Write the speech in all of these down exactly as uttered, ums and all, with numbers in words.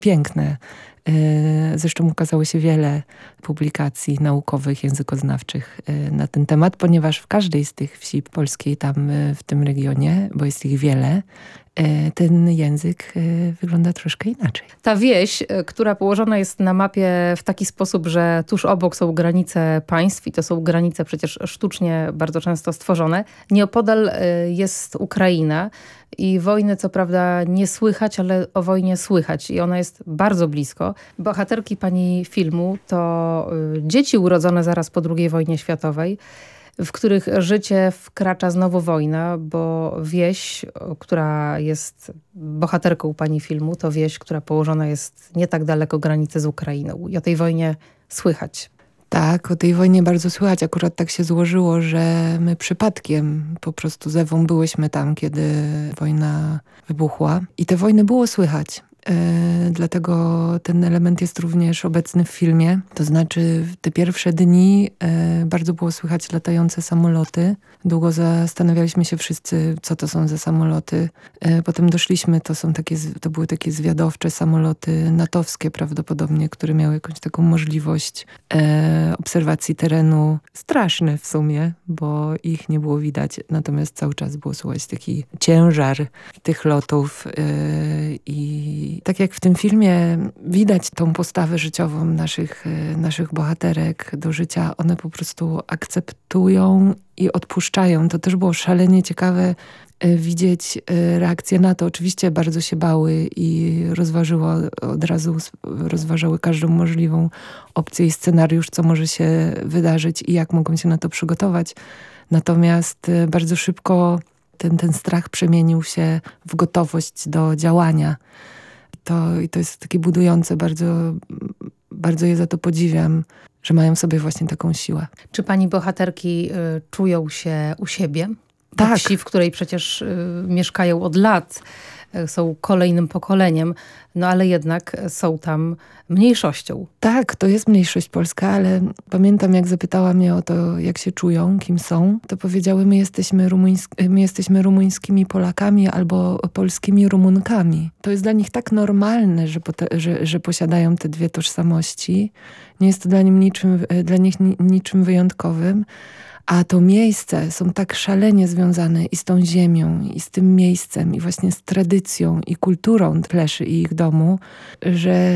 piękne. Zresztą ukazało się wiele publikacji naukowych, językoznawczych na ten temat, ponieważ w każdej z tych wsi polskiej tam w tym regionie, bo jest ich wiele, ten język wygląda troszkę inaczej. Ta wieś, która położona jest na mapie w taki sposób, że tuż obok są granice państw i to są granice przecież sztucznie bardzo często stworzone. Nieopodal jest Ukraina i wojny co prawda nie słychać, ale o wojnie słychać i ona jest bardzo blisko. Bohaterki pani filmu to dzieci urodzone zaraz po drugiej wojnie światowej, w których życie wkracza znowu wojna, bo wieś, która jest bohaterką pani filmu, to wieś, która położona jest nie tak daleko granicy z Ukrainą. I o tej wojnie słychać. Tak, o tej wojnie bardzo słychać. Akurat tak się złożyło, że my przypadkiem po prostu z Ewą byłyśmy tam, kiedy wojna wybuchła. I te wojny było słychać. Yy, dlatego ten element jest również obecny w filmie. To znaczy w te pierwsze dni yy, bardzo było słychać latające samoloty. Długo zastanawialiśmy się wszyscy, co to są za samoloty. Yy, potem doszliśmy, to są takie, to były takie zwiadowcze samoloty natowskie prawdopodobnie, które miały jakąś taką możliwość yy, obserwacji terenu. Straszne w sumie, bo ich nie było widać. Natomiast cały czas było słychać taki ciężar tych lotów yy, i I tak jak w tym filmie widać tą postawę życiową naszych, naszych bohaterek do życia, one po prostu akceptują i odpuszczają. To też było szalenie ciekawe widzieć reakcję na to. Oczywiście bardzo się bały i rozważyło od razu, rozważały każdą możliwą opcję i scenariusz, co może się wydarzyć i jak mogą się na to przygotować. Natomiast bardzo szybko ten, ten strach przemienił się w gotowość do działania. To, I to jest takie budujące, bardzo, bardzo je za to podziwiam, że mają w sobie właśnie taką siłę. Czy pani bohaterki y, czują się u siebie? Tak. Na wsi, w której przecież y, mieszkają od lat, y, są kolejnym pokoleniem, no ale jednak są tam mniejszością. Tak, to jest mniejszość polska, ale pamiętam, jak zapytała mnie o to, jak się czują, kim są, to powiedziały, my jesteśmy, rumuńsk- my jesteśmy rumuńskimi Polakami albo polskimi Rumunkami. To jest dla nich tak normalne, że, pote- że, że posiadają te dwie tożsamości. Nie jest to dla, nim niczym, dla nich ni- niczym wyjątkowym. A to miejsce są tak szalenie związane i z tą ziemią, i z tym miejscem, i właśnie z tradycją, i kulturą Pleszy i ich domu, że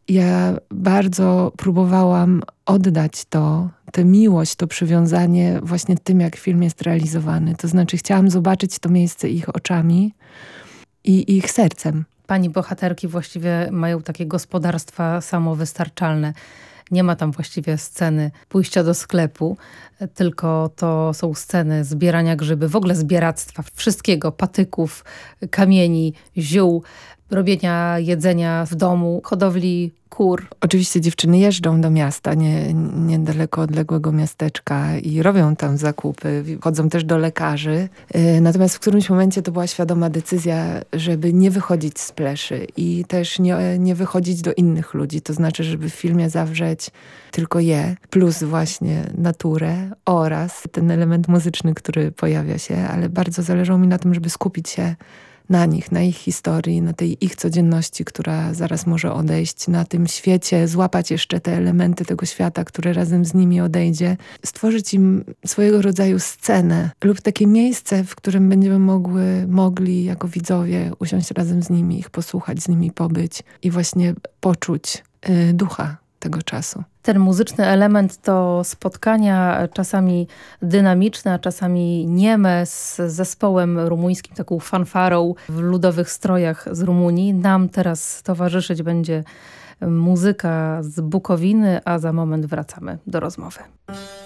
ja bardzo próbowałam oddać to, tę miłość, to przywiązanie właśnie tym, jak film jest realizowany. To znaczy chciałam zobaczyć to miejsce ich oczami i ich sercem. Pani bohaterki właściwie mają takie gospodarstwa samowystarczalne. Nie ma tam właściwie sceny pójścia do sklepu, tylko to są sceny zbierania grzyby, w ogóle zbieractwa, wszystkiego, patyków, kamieni, ziół, robienia jedzenia w domu, hodowli kur. Oczywiście dziewczyny jeżdżą do miasta, nie, niedaleko odległego miasteczka i robią tam zakupy, chodzą też do lekarzy. Natomiast w którymś momencie to była świadoma decyzja, żeby nie wychodzić z Pleszy i też nie, nie wychodzić do innych ludzi. To znaczy, żeby w filmie zawrzeć tylko je, plus właśnie naturę oraz ten element muzyczny, który pojawia się, ale bardzo zależało mi na tym, żeby skupić się na nich, na ich historii, na tej ich codzienności, która zaraz może odejść, na tym świecie, złapać jeszcze te elementy tego świata, które razem z nimi odejdzie, stworzyć im swojego rodzaju scenę lub takie miejsce, w którym będziemy mogły, mogli jako widzowie usiąść razem z nimi, ich posłuchać, z nimi pobyć i właśnie poczuć y, ducha tego czasu. Ten muzyczny element to spotkania czasami dynamiczne, a czasami nieme z zespołem rumuńskim, taką fanfarą w ludowych strojach z Rumunii. Nam teraz towarzyszyć będzie muzyka z Bukowiny, a za moment wracamy do rozmowy.